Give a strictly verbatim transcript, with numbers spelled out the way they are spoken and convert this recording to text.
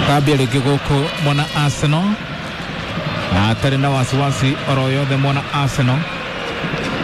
Gabriel Gigoko mwana Arsenal atari na wasiwasi oro yothe mwana Arsenal